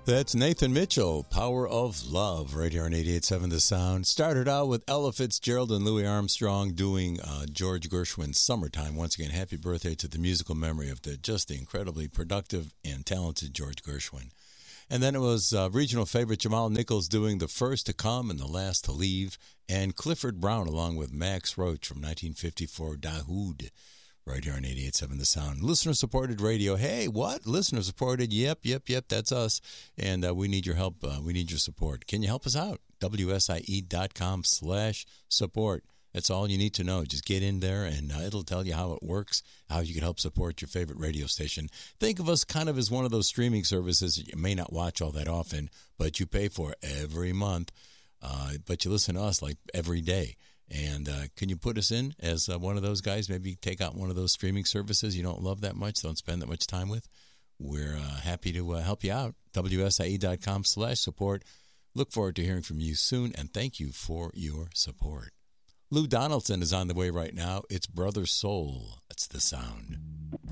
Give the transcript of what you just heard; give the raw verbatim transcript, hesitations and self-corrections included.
That's Nathan Mitchell, Power of Love, right here on eighty-eight point seven The Sound. Started out with Ella Fitzgerald and Louis Armstrong doing uh, George Gershwin's Summertime. Once again, happy birthday to the musical memory of the just the incredibly productive and talented George Gershwin. And then it was uh, regional favorite Jamal Nichols doing The First to Come and the Last to Leave, and Clifford Brown along with Max Roach from nineteen fifty-four, Dahoud. Right here on eighty-eight point seven The Sound. Listener-supported radio. Hey, what? Listener-supported? Yep, yep, yep, that's us. And uh, we need your help. Uh, we need your support. Can you help us out? W S I E dot com slash support. That's all you need to know. Just get in there, and uh, it'll tell you how it works, how you can help support your favorite radio station. Think of us kind of as one of those streaming services that you may not watch all that often, but you pay for every month. Uh, but you listen to us like every day. And uh, can you put us in as uh, one of those guys? Maybe take out one of those streaming services you don't love that much, don't spend that much time with. We're uh, happy to uh, help you out. W S I E dot com slash support. Look forward to hearing from you soon, and thank you for your support. Lou Donaldson is on the way right now. It's Brother Soul. That's The Sound.